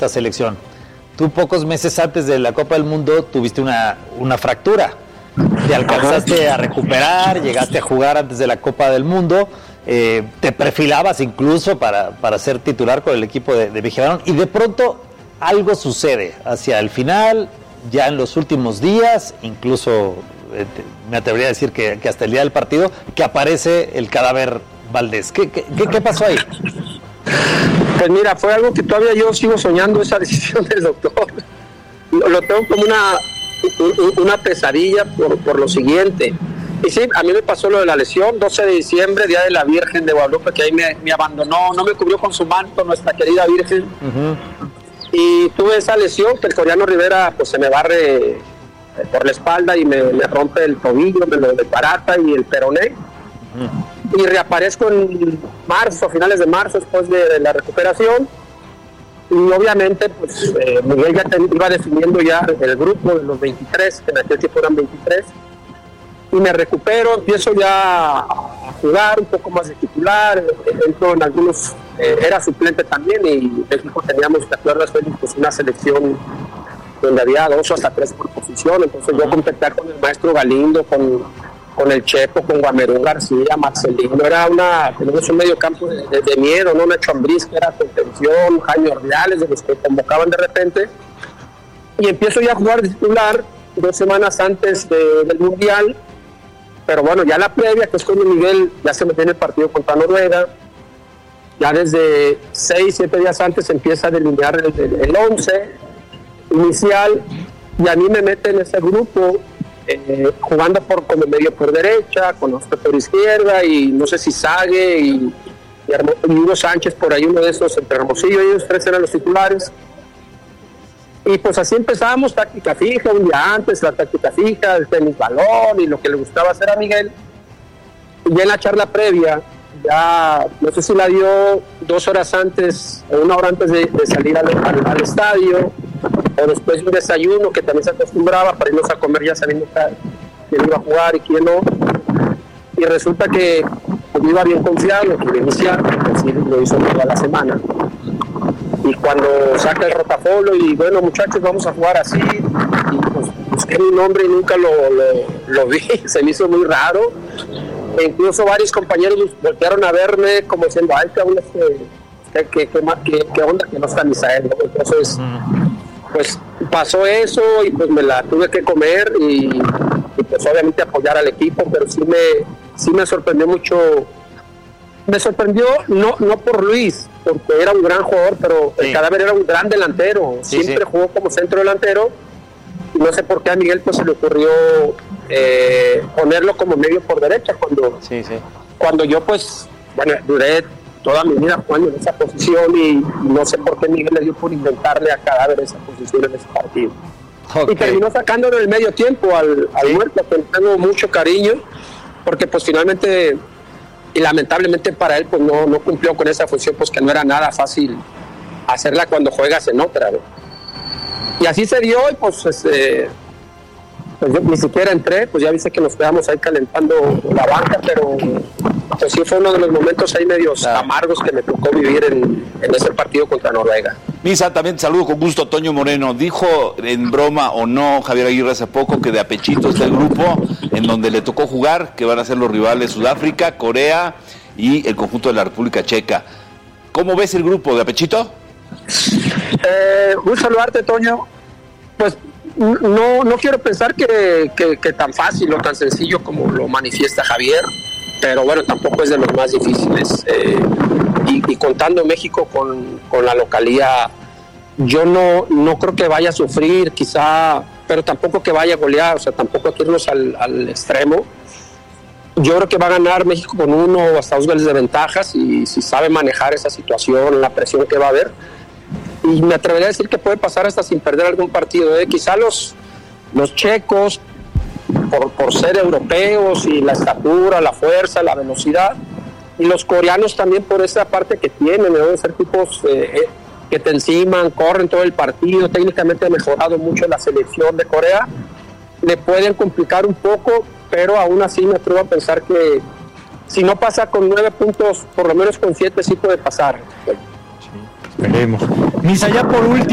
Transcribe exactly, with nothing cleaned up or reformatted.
esta selección. Tú pocos meses antes de la Copa del Mundo tuviste una, una fractura. Te alcanzaste a recuperar, llegaste a jugar antes de la Copa del Mundo, eh, te perfilabas incluso para, para ser titular con el equipo de, de Vigilarón, y de pronto algo sucede hacia el final, ya en los últimos días, incluso eh, te, me atrevería a decir que, que hasta el día del partido, que aparece el cadáver Valdés. ¿Qué, qué, qué, qué pasó ahí? Pues mira, fue algo que todavía yo sigo soñando, esa decisión del doctor. Lo, lo tengo como una, una pesadilla por, por lo siguiente. Y sí, a mí me pasó lo de la lesión, doce de diciembre, Día de la Virgen de Guadalupe, que ahí me, me abandonó, no me cubrió con su manto nuestra querida Virgen. Uh-huh. Y tuve esa lesión que el coreano Rivera pues se me barre por la espalda y me, me rompe el tobillo, me lo desbarata y el peroné. Uh-huh. Y reaparezco en marzo, a finales de marzo, después de, de la recuperación. Y obviamente pues eh, Miguel ya te, iba definiendo ya el grupo de los veintitrés, que en aquel tiempo eran veintitrés. Y me recupero, empiezo ya a jugar un poco más de titular, entro en algunos, eh, era suplente también, y en México teníamos, ¿te acuerdas, Félix? Pues una selección donde había dos o hasta tres por posición, entonces yo competía con el maestro Galindo, con, con el Chepo, con Guamerún García, Marcelino, era una, tenemos un medio campo de, de, de miedo, ¿no? Nacho Ambriz, que era contención, Jaime Ordiales, de los que convocaban de repente, y empiezo ya a jugar de titular dos semanas antes de, del Mundial. Pero bueno, ya la previa, que es cuando Miguel ya se metió en el partido contra Noruega, ya desde seis, siete días antes empieza a delinear el, el, el once inicial, y a mí me mete en ese grupo, eh, jugando por como medio por derecha, con Oscar por izquierda, y no sé si Sague y, y, y Hugo Sánchez por ahí, uno de esos, entre Hermosillo, ellos tres eran los titulares. Y pues así empezamos, táctica fija, un día antes, la táctica fija, el tenis balón y lo que le gustaba hacer a Miguel. Y ya en la charla previa, ya no sé si la dio dos horas antes o una hora antes de, de salir al, al, al estadio, o después de un desayuno que también se acostumbraba para irnos a comer ya sabiendo quién iba a jugar y quién no. Y resulta que pues, iba bien confiado, que iba a iniciar, así lo hizo toda la semana. Y cuando saca el rotafolio y bueno, muchachos, vamos a jugar así, y pues busqué mi nombre y nunca lo, lo, lo vi, se me hizo muy raro. E incluso varios compañeros voltearon a verme como diciendo, ay, cabrón, ¿qué, qué, qué, qué, qué onda que no está Misael, ¿no? Entonces, pues pasó eso y pues me la tuve que comer y, y pues obviamente apoyar al equipo, pero sí me, sí me sorprendió mucho. Me sorprendió, no no por Luis, porque era un gran jugador, pero sí. El cadáver era un gran delantero, sí, siempre sí. Jugó como centro delantero, y no sé por qué a Miguel pues se le ocurrió eh, ponerlo como medio por derecha, cuando, sí, sí. cuando yo pues, bueno, duré toda mi vida jugando en esa posición, y, y no sé por qué Miguel le dio por inventarle a cadáver esa posición en ese partido. Okay. Y terminó sacándolo en el medio tiempo al, al sí. muerto, que tengo mucho cariño, porque pues finalmente... y lamentablemente para él pues no, no cumplió con esa función, pues que no era nada fácil hacerla cuando juegas en otra, ¿no? Y así se dio, y pues, este, pues yo ni siquiera entré, pues ya viste que nos quedamos ahí calentando la banca, pero pues sí fue uno de los momentos ahí medios claro. amargos que me tocó vivir en, en ese partido contra Noruega. Misa, también te saludo con gusto, Toño Moreno. Dijo en broma o no Javier Aguirre hace poco que de apechito está el grupo en donde le tocó jugar, que van a ser los rivales Sudáfrica, Corea y el conjunto de la República Checa. ¿Cómo ves el grupo de apechito? Eh, un saludarte, Toño. Pues no, no quiero pensar que, que, que tan fácil o tan sencillo como lo manifiesta Javier, pero bueno, tampoco es de los más difíciles. Eh, y, y contando México con, con la localía, yo no, no creo que vaya a sufrir, quizá, pero tampoco que vaya a golear, o sea, tampoco hay que irnos al, al extremo. Yo creo que va a ganar México con uno o hasta dos goles de ventajas, y si sabe manejar esa situación, la presión que va a haber. Y me atrevería a decir que puede pasar hasta sin perder algún partido, ¿eh? Quizá los, los checos, por, por ser europeos y la estatura, la fuerza, la velocidad, y los coreanos también por esa parte que tienen, deben ser tipos eh, que te enciman, corren todo el partido, técnicamente ha mejorado mucho la selección de Corea, le pueden complicar un poco, pero aún así me atrevo a pensar que si no pasa con nueve puntos, por lo menos con siete sí puede pasar. Sí, esperemos. Misa, ya por último.